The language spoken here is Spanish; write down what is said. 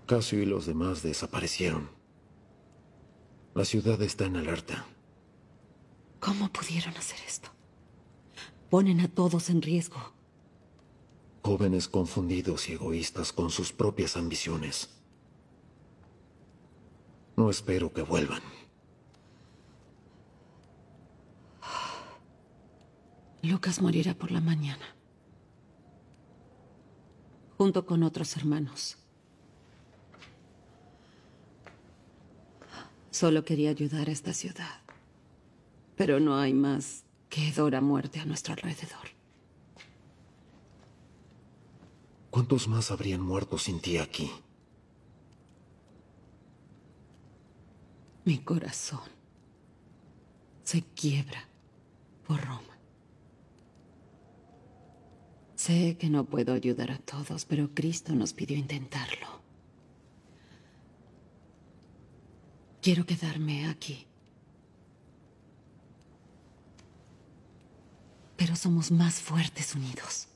Casio y los demás desaparecieron. La ciudad está en alerta. ¿Cómo pudieron hacer esto? Ponen a todos en riesgo. Jóvenes confundidos y egoístas con sus propias ambiciones. No espero que vuelvan. Lucas morirá por la mañana. Junto con otros hermanos. Solo quería ayudar a esta ciudad. Pero no hay más que hedor a muerte a nuestro alrededor. ¿Cuántos más habrían muerto sin ti aquí? Mi corazón se quiebra por Roma. Sé que no puedo ayudar a todos, pero Cristo nos pidió intentarlo. Quiero quedarme aquí. Pero somos más fuertes unidos.